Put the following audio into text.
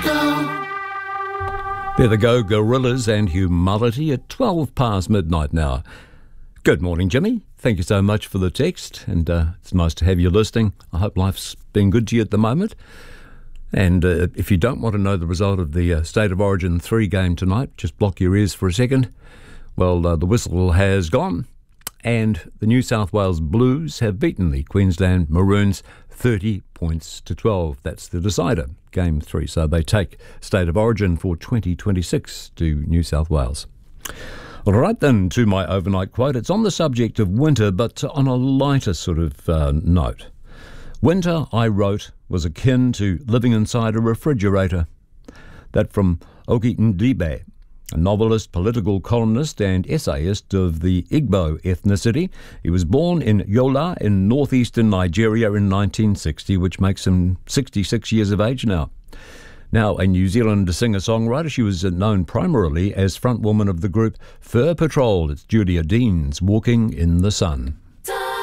There they go, Gorillas and Humility at 12 past midnight now. Good morning, Jimmy. Thank you so much for the text, and it's nice to have you listening. I hope life's been good to you at the moment. And if you don't want to know the result of the State of Origin 3 game tonight, just block your ears for a second. Well, the whistle has gone, and the New South Wales Blues have beaten the Queensland Maroons 30 points to 12. That's the decider, Game 3. So they take State of Origin for 2026 to New South Wales. All right then, to my overnight quote. It's on the subject of winter, but on a lighter sort of note. Winter, I wrote, was akin to living inside a refrigerator. That from Oki Ndibe, a novelist, political columnist and essayist of the Igbo ethnicity. He was born in Yola in northeastern Nigeria in 1960, which makes him 66 years of age now. Now a New Zealand singer-songwriter, she was known primarily as frontwoman of the group Fur Patrol. It's Julia Deans, Walking in the Sun.